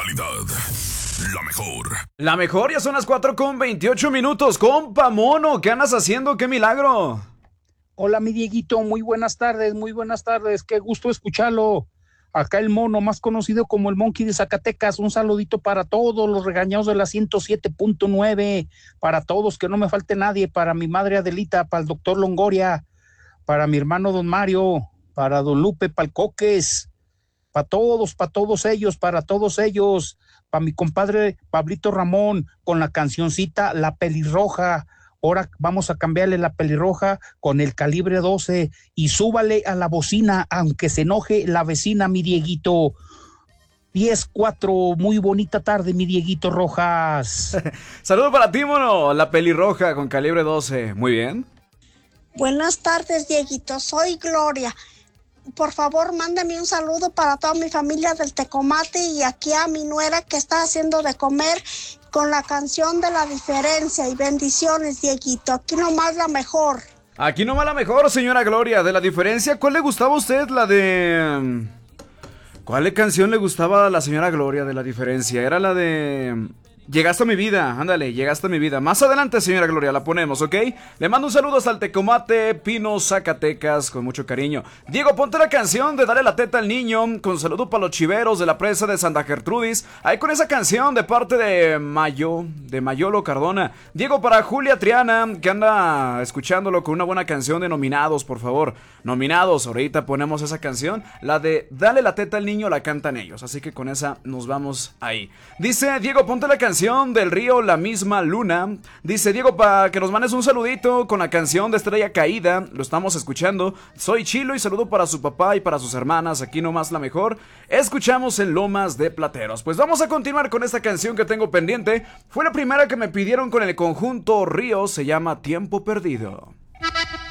calidad, la mejor. La mejor, ya son las 4:28. Compa mono, ¿qué andas haciendo? ¡Qué milagro! Hola, mi Dieguito, muy buenas tardes, qué gusto escucharlo. Acá el mono, más conocido como el Monkey de Zacatecas, un saludito para todos los regañados de la 107.9, para todos, que no me falte nadie, para mi madre Adelita, para el doctor Longoria, para mi hermano Don Mario, para Don Lupe Palcoques, para todos ellos, para mi compadre Pablito Ramón, con la cancioncita La Pelirroja. Ahora vamos a cambiarle la pelirroja con el calibre 12 y súbale a la bocina, aunque se enoje la vecina, mi Dieguito. 10-4, muy bonita tarde, mi Dieguito Rojas. Saludos para ti, mono, la pelirroja con calibre 12. Muy bien. Buenas tardes, Dieguito, soy Gloria. Por favor, mándame un saludo para toda mi familia del Tecomate y aquí a mi nuera que está haciendo de comer con la canción de La Diferencia. Y bendiciones, Dieguito. Aquí nomás la mejor. Aquí nomás la mejor, señora Gloria, de La Diferencia. ¿Cuál le gustaba a usted? ¿Cuál canción le gustaba a la señora Gloria de La Diferencia? Era la de... Llegaste a mi vida, ándale, llegaste a mi vida. Más adelante, señora Gloria, la ponemos, ¿ok? Le mando un saludo hasta el Tecomate, Pino, Zacatecas, con mucho cariño. Diego, ponte la canción de Dale la teta al niño, con saludo para los chiveros de la presa de Santa Gertrudis. Ahí con esa canción de parte de Mayolo Cardona. Diego, para Julia Triana, que anda escuchándolo con una buena canción de Nominados, por favor. Nominados, ahorita ponemos esa canción. La de Dale la teta al niño la cantan ellos, así que con esa nos vamos ahí. Dice Diego, ponte la canción del río La Misma Luna. Dice Diego, para que nos mandes un saludito con la canción de Estrella Caída. Lo estamos escuchando. Soy Chilo y saludo para su papá y para sus hermanas. Aquí nomás la mejor. Escuchamos en Lomas de Plateros. Pues vamos a continuar con esta canción que tengo pendiente. Fue la primera que me pidieron con el conjunto Río. Se llama Tiempo Perdido.